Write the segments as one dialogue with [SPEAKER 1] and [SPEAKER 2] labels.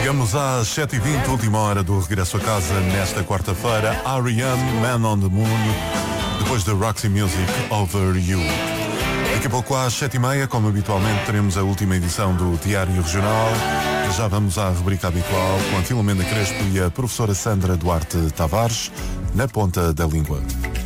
[SPEAKER 1] Chegamos às 7h20, última hora do regresso a casa nesta quarta-feira. R.E.M. Man on the Moon, depois da Roxy Music, Over You. Daqui a pouco às 7h30, como habitualmente, teremos a última edição do Diário Regional. Já vamos à rubrica habitual com a Filomena Crespo e a professora Sandra Duarte Tavares, na ponta da língua.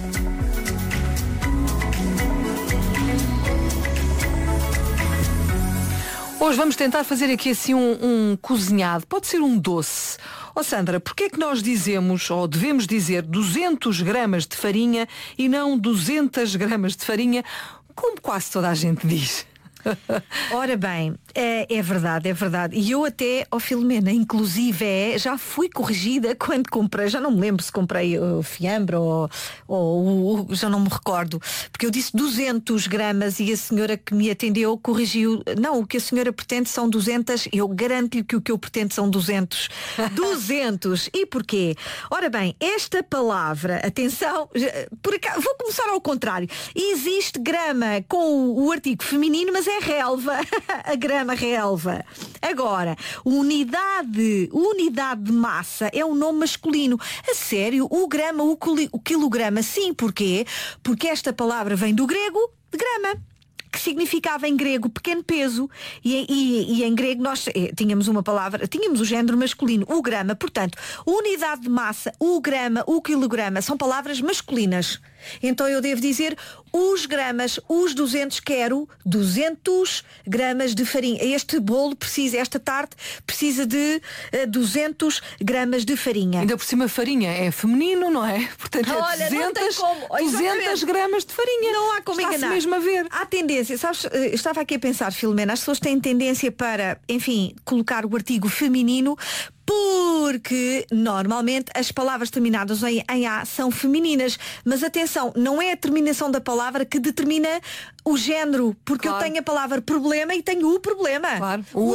[SPEAKER 2] Hoje vamos tentar fazer aqui assim um cozinhado. Pode ser um doce. Ó Sandra, porquê é que nós dizemos, ou devemos dizer, 200 gramas de farinha e não 200 gramas de farinha, como quase toda a gente diz?
[SPEAKER 3] Ora bem, é verdade. E eu até, Filomena, inclusive já fui corrigida quando comprei, já não me lembro se comprei o fiambre ou já não me recordo, porque eu disse 200 gramas e a senhora que me atendeu corrigiu, não, o que a senhora pretende são 200, eu garanto-lhe que o que eu pretendo são 200. 200! E porquê? Ora bem, esta palavra, atenção, por acaso, vou começar ao contrário. Existe grama com o artigo feminino, mas é relva, a grama relva. Agora, unidade de massa é um nome masculino. A sério, o grama, o quilograma, sim, porquê? Porque esta palavra vem do grego de grama, que significava em grego pequeno peso, e em grego nós tínhamos uma palavra, tínhamos o género masculino, o grama, portanto, unidade de massa, o grama, o quilograma, são palavras masculinas. Então eu devo dizer os gramas, os 200, quero 200 gramas de farinha. Este bolo precisa, esta tarte precisa de 200 gramas de farinha.
[SPEAKER 2] Ainda por cima farinha é feminino, não é? Portanto,
[SPEAKER 3] olha,
[SPEAKER 2] é 200 gramas de farinha.
[SPEAKER 3] Não há como
[SPEAKER 2] enganar.
[SPEAKER 3] Está-se mesmo a ver. Há tendência, sabes, eu estava aqui a pensar, Filomena, as pessoas têm tendência para, enfim, colocar o artigo feminino, porque normalmente as palavras terminadas em A são femininas. Mas atenção, não é a terminação da palavra que determina o género, porque claro, eu tenho a palavra problema e tenho o problema.
[SPEAKER 2] Claro. O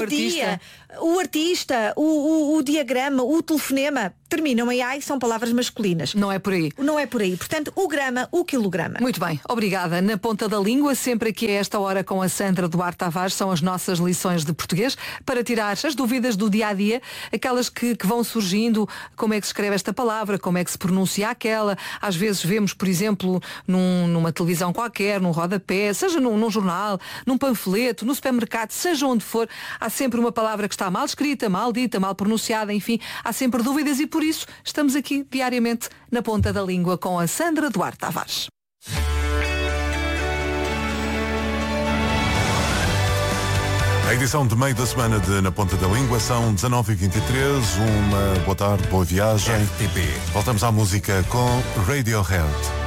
[SPEAKER 3] artista, o diagrama, o telefonema terminam em A e são palavras masculinas.
[SPEAKER 2] Não é por aí.
[SPEAKER 3] Não é por aí. Portanto, o grama, o quilograma.
[SPEAKER 2] Muito bem, obrigada. Na ponta da língua, sempre aqui a esta hora com a Sandra Duarte Tavares, são as nossas lições de português para tirar as dúvidas do dia-a-dia, aquelas que vão surgindo, como é que se escreve esta palavra, como é que se pronuncia aquela. Às vezes vemos, por exemplo, numa televisão qualquer, num rodapé, seja num jornal, num panfleto, no supermercado, seja onde for, há sempre uma palavra que está mal escrita, mal dita, mal pronunciada, enfim, há sempre dúvidas e por isso estamos aqui diariamente na ponta da língua com a Sandra Duarte Tavares.
[SPEAKER 1] A edição de meio da semana de Na Ponta da Língua são 19h23. Uma boa tarde, boa viagem.
[SPEAKER 4] RTP.
[SPEAKER 1] Voltamos à música com Radiohead.